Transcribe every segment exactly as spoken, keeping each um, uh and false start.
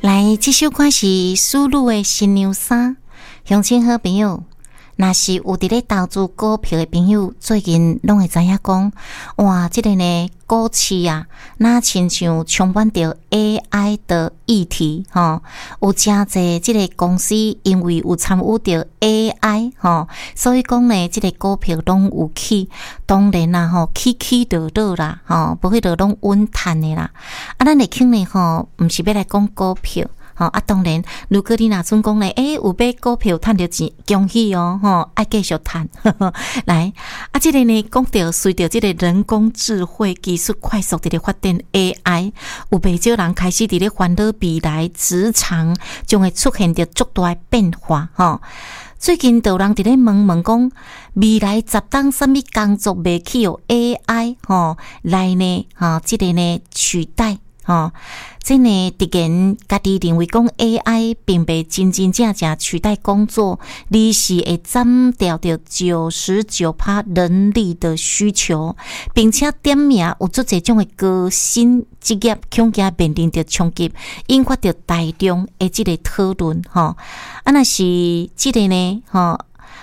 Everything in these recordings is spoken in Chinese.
来，这首歌是苏鲁的新娘衫，乡亲好朋友。若是有伫咧投资股票的朋友，最近拢会知影讲，哇，即、这个呢股市啊，哪亲像充满着 A I 的议题吼，有真侪即个公司因为有参与着 A I 吼，所以讲呢，即、这个股票拢有起，当然啦吼，起起落落啦吼，不会落拢稳赚的啦。啊，咱的听呢吼，毋是要来讲股票。吼啊，当然，如果你若准讲咧，诶、欸，有买股票赚着钱，恭喜哦，吼，爱继续赚。来，啊，即、这个呢，讲到随着即个人工智慧技术快速伫咧发展 A I， 有不少人开始伫咧烦恼未来职场将会出现着足大的变化，吼。最近有人伫咧问问讲，未来十当什么工作袂去由 A I 吼来呢？吼，即、这个呢取代。吼，即呢，敌人家己认为讲 A I 并未真真正正取代工作，而是会占掉着九十九趴人力的需求，并且点名有足侪种的高薪职业恐惊面临着冲击，引发着大量的即个讨论。吼，啊，若是即个呢，吼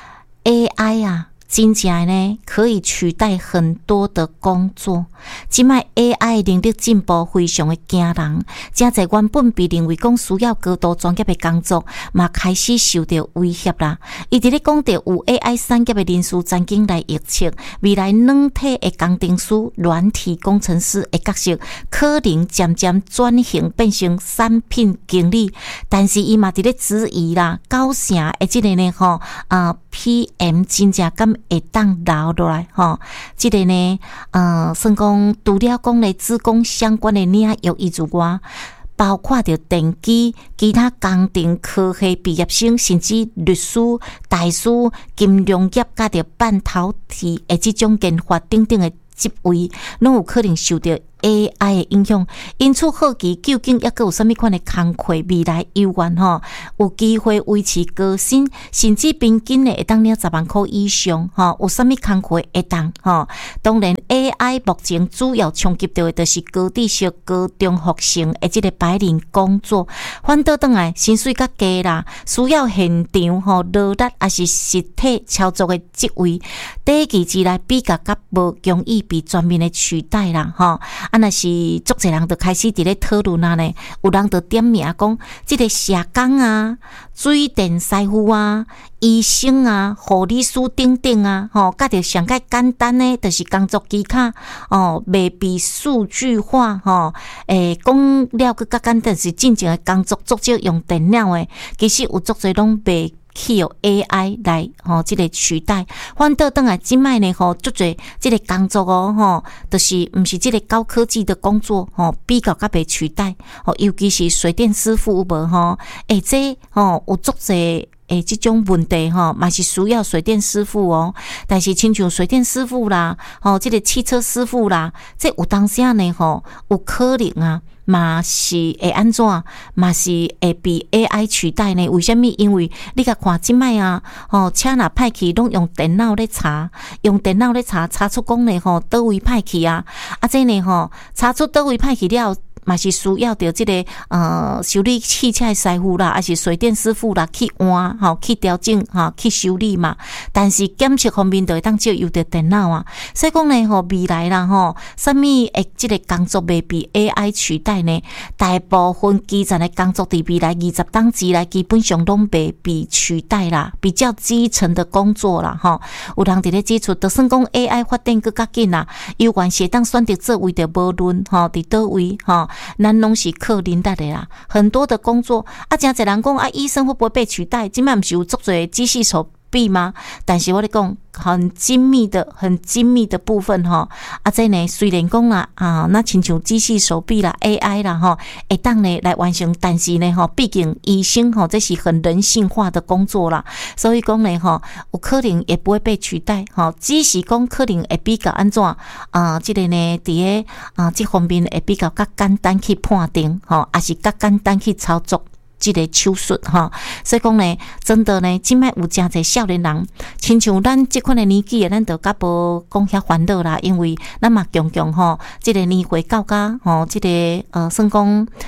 A I 啊。真正呢，可以取代很多的工作。即卖 A I 能力进步非常的惊人，真侪原本被认为讲需要高度专业的工作，嘛开始受到威胁啦。伊伫咧讲到有 A I 产业的人士曾经来预测，未来软体的工程师、软体工程师的角色，可能渐渐转型变成产品经理。但是伊嘛伫咧质疑啦，九成的即个呢吼啊 P M 真正敢会当留落来吼，即、这个呢，呃，算讲除了讲咧职工相关的领域以外，包括着电机、其他工程科系毕业生，甚至律师、大师、金融业甲着半导体的即种研发等等的职位，拢有可能受到 A I 的影响，因此好奇究竟抑阁有啥物款的工课未来有缘吼，有机会维持高薪，甚至平均的会当领十万块以上吼，有啥物工课会当吼？当然 A I 目前主要冲击到的就是高知识、高综合性的即个白领工作，反倒转来薪水较低啦，需要现场吼劳力也是实体操作的职位，短期之内比较较无容易被全面的取代啦吼。啊，若是足侪人就开始伫咧讨论啊呢，有人就点名讲，即个社工啊、水电师傅啊、医生啊、护理师等等啊，吼，甲着上介简单的，就是工作技巧哦，未被数据化吼，诶，讲了个较简单是真正的工作足少用电脑的，其实有足侪拢被去由 A I 来吼，即、这个取代，反倒转来即卖呢吼，足侪即个工作哦吼，就是毋是即个高科技的工作吼，比较较被取代吼，尤其是水电师傅有无吼，诶，这吼有足侪。诶，这种问题吼，嘛是需要水电师傅哦。但是，亲像水电师傅啦，吼，这个汽车师傅啦，这有当时呢吼，有可能啊，嘛是会安怎？嘛是会被 A I 取代呢？为什么？因为你甲看即摆啊，吼，车若歹去，拢用电脑咧查，用电脑咧查，查出讲呢吼，倒位歹去啊？啊，这呢吼，查出倒位歹去了。嘛是需要着即、这个呃修理汽车的师傅啦，还是水电师傅啦去换吼，去调整吼，去修理嘛。但是检测方面就会当借由着电脑啊。所以讲呢吼，未来啦吼，啥物会即个工作未被 A I 取代呢？大部分基层的工作伫未来二十当之内，基本上拢未被取代啦。比较基层的工作啦吼，有人伫咧指出，就算讲 A I 发展更较紧啦，有关系当选择做位着无论吼，伫倒位吼。咱拢是靠能力的啦，很多的工作啊，真侪人讲啊，医生会不会被取代？即摆毋是有足侪机器手臂吗？但是我咧讲，很精密的、很精密的部分吼，啊，这呢虽然讲啦啊，那亲像机器手臂啦、A I 啦吼，会当呢来完成，但是呢吼，毕竟医生吼，这是很人性化的工作啦，所以讲呢吼，有可能也不会被取代吼，只是讲可能会比较安怎啊，这个呢伫咧啊这方面会比较较简单去判定吼，也是较简单去操作。这个手术哈，所以讲呢，真的呢，即摆有真侪少年人，亲像咱即款的年纪，咱就较无讲遐烦恼啦，因为咱嘛强强吼，即个年岁到甲吼，即个呃，算讲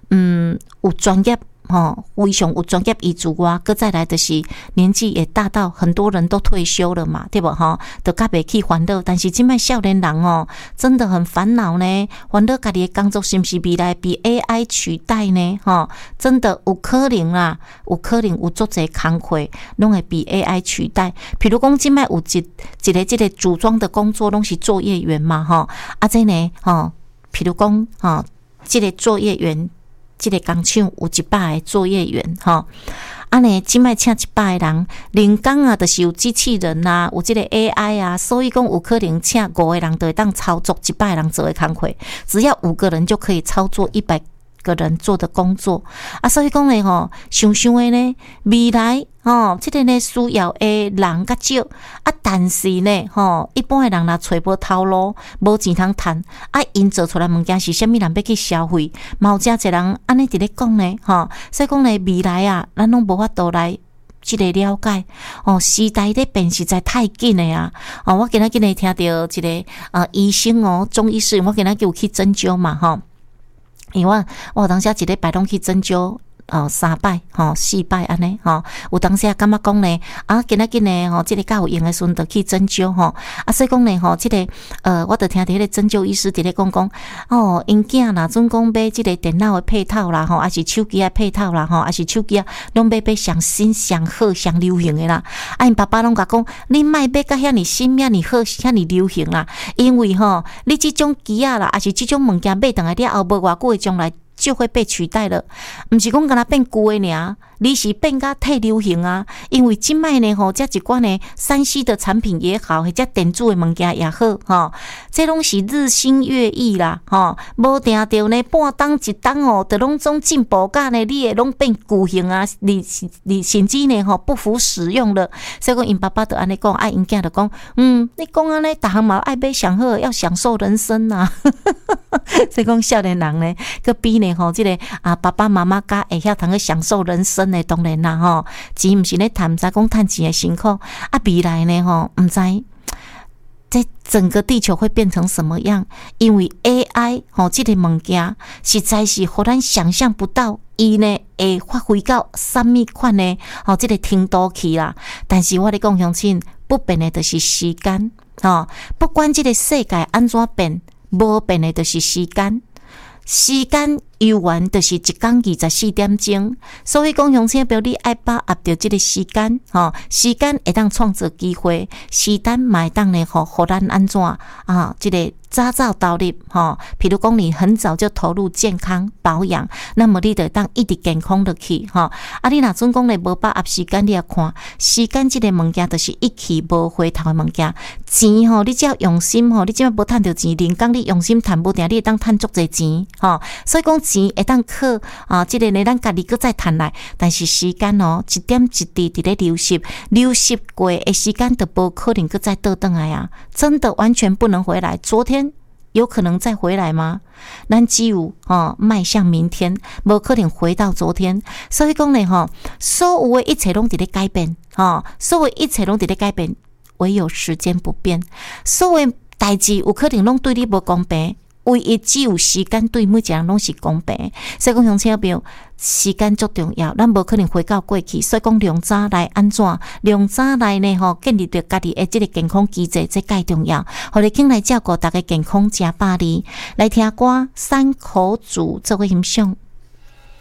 嗯有专业。哦，非常有专业医助外，搁再来就是年纪也大到很多人都退休了嘛，对不哈？都较袂去烦恼，但是现在少年人哦，真的很烦恼呢，烦恼家己的工作是不是未来被 A I 取代呢？哈，真的有可能啦，有可能有足侪工课拢会被 A I 取代。譬如讲，现在有一一个这个组装的工作，拢是作业员嘛，哈，啊这呢，哈，譬如讲，哈，这个作业员。这个工厂有一百个作业员，吼，安尼即摆请一百个人，人工啊，就是有机器人啊，有这个 A I 啊，所以讲有可能请五个人就会当操作一百个人做的工课，只要五个人就可以操作一百个人做的工作啊，所以讲呢，吼，想想的呢，未来。哦，这个呢需要的人较少啊，但是呢，吼，一般的人若找无头路，无钱通赚，啊，因做出来物件是虾米人要去消费？嘛有诚侪人安尼伫咧讲呢，吼，所以讲呢，未来啊，咱拢无法度来即个了解。哦，时代咧变实在太紧了啊！哦，我今仔日呢听到一个呃医生哦，中医师，我今仔日有去针灸嘛，吼，因为我我有当时一礼拜拢去针灸。哦，三摆吼，四摆安尼吼，有当时感觉讲呢，啊，今仔日呢吼，即个较有用的时阵就去针灸吼，啊，所以讲呢吼，即个呃，我就听到迄个针灸医师伫咧讲讲，哦，因囝若准讲买即个电脑的配套啦吼，还是手机的配套啦吼，还是手机啊，拢买买上新、上好、上流行的啦。啊，因爸爸拢甲讲，你莫买甲遐尼新、遐尼好、遐尼流行啦，因为吼，你即种机啊啦，还是即种物件买倒来了后，无偌久的将来。就会被取代了，毋是讲敢若变旧的尔，你是变甲太流行啊！因为即摆呢吼，遮一寡呢三 C 的产品也好，或者电子的物件也好，吼，这拢是日新月异啦，吼，无定着呢半当一当哦，就拢总进步甲呢，你会拢变旧型啊，你你甚至呢吼不服使用了，所以讲因爸爸就安尼讲，啊因囝就讲，嗯，你讲安尼，逐项嘛爱买上好，要享受人生呐、啊，所以讲少年人呢，个比呢。吼，即个啊，爸爸妈妈甲会晓通去享受人生的，当然啦吼，钱毋是咧赚，毋知讲赚钱的辛苦啊。未来呢吼，毋知在整个地球会变成什么样？因为 A I 吼，即个物件实在是互咱想象不到，伊呢会发挥到什么款呢？吼，即个程度去啦。但是我咧讲乡亲，不变的就是时间吼，不管即个世界安怎变，无变的就是时间。时间游玩就是一天二十四点钟，所以讲乡亲表你爱把握着这个时间，吼，时间会当创造机会，时间嘛会当呢，吼，互咱安怎啊？这个早早投入，吼，譬如讲你很早就投入健康保养，那么你就当一直健康落去，吼。啊，你若准讲咧无把握时间，你也看时间这个物件，就是一去无回头的物件。钱吼，你只要用心吼，你即摆无趁着钱，人讲你用心赚，无定你会当趁足侪钱，吼。所以讲钱会当靠啊，即个呢咱家己搁再趁来，但是时间哦，一点一滴伫咧流失，流失过的时间都无可能搁再倒转来啊！真的完全不能回来。昨天有可能再回来吗？咱只有哦迈向明天，无可能回到昨天。所以讲呢，吼，所有的一切拢伫咧改变，吼，所有一切拢伫咧改变，唯有时间不变。所有的代志有可能拢对你无公平。唯一只有时间对每一个人拢是公平，所以讲乡亲朋友，时间足重要，咱无可能回到过去，所以讲量早来安怎？量早来呢？吼，建立着家己的这个健康机制，这介重要。互你紧来照顾大家健康，食百里，来听歌，山口组这位欣赏。